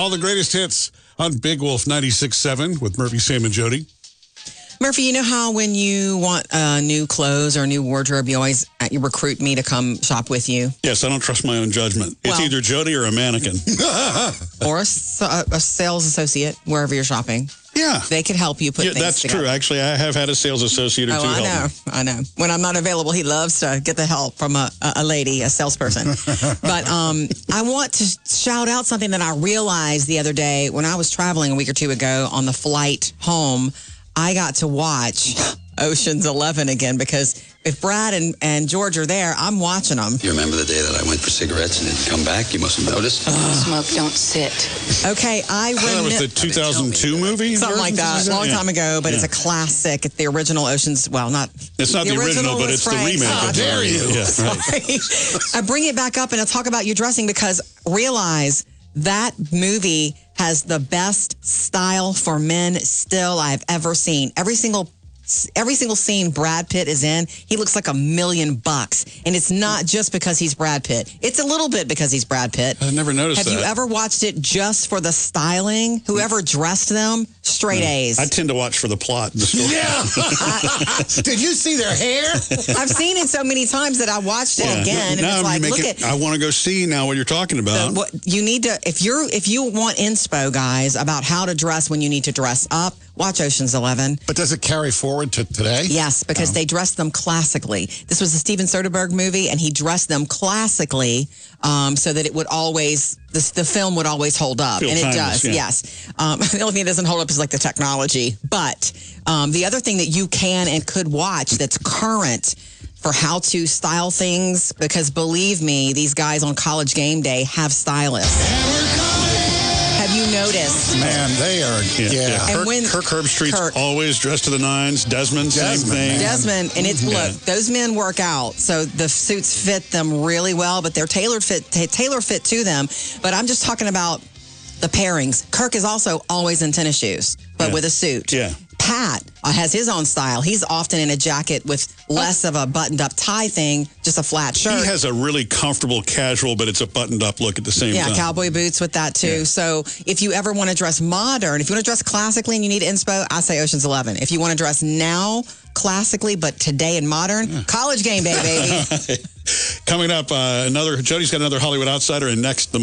all the greatest hits on Big Wolf 96.7 with Murphy, Sam, and Jody. Murphy, you know how when you want new clothes or a new wardrobe, you recruit me to come shop with you? Yes, I don't trust my own judgment. It's either Jody or a mannequin. Or a sales associate, wherever you're shopping. Yeah. They could help you put things that's together. true. Actually, I have had a sales associate or two help me. I know. When I'm not available, he loves to get the help from a lady, a salesperson. But I want to shout out something that I realized the other day when I was traveling a week or two ago on the flight home. I got to watch Ocean's 11 again because if Brad and George are there, I'm watching them. You remember the day that I went for cigarettes and didn't come back? You must have noticed. Smoke, don't sit. Okay, that was the 2002 movie? Something like that, a long time ago, but it's a classic. It's the original Ocean's, well, not... It's not the original, but it's the remake. How dare you? Yeah, I bring it back up and I'll talk about you dressing because realize that movie has the best style for men still I've ever seen. Every single scene Brad Pitt is in, he looks like $1 million. And it's not just because he's Brad Pitt. It's a little bit because he's Brad Pitt. I never noticed that. Have you ever watched it just for the styling? Whoever dressed them, straight A's. I tend to watch for the plot. The story. Yeah. Did you see their hair? I've seen it so many times that I watched it again. And now it's like, look at... I want to go see now what you're talking about. What you need to, if you want inspo, guys, about how to dress when you need to dress up, watch Ocean's 11. But does it carry forward to today? Yes, because they dressed them classically. This was a Steven Soderbergh movie, and he dressed them classically so that it would always, the film would always hold up. Feel and timeless, it does, yeah. yes. The only thing that doesn't hold up is like the technology. But the other thing that you can and could watch that's current for how to style things, because believe me, these guys on College Game Day have stylists. Have you noticed? Man, they are, yeah. And Kirk Herbstreit's always dressed to the nines. Desmond, same thing. man. Desmond, and it's look, those men work out, so the suits fit them really well, but they're tailor fit to them. But I'm just talking about the pairings. Kirk is also always in tennis shoes, but with a suit. Yeah. Pat has his own style. He's often in a jacket with less of a buttoned-up tie thing, just a flat shirt. He has a really comfortable casual, but it's a buttoned-up look at the same time. Yeah, cowboy boots with that, too. Yeah. So if you ever want to dress modern, if you want to dress classically and you need inspo, I say Ocean's 11. If you want to dress now, classically, but today and modern, College Game Day, baby. Coming up, Jody's got another Hollywood Outsider, and next, the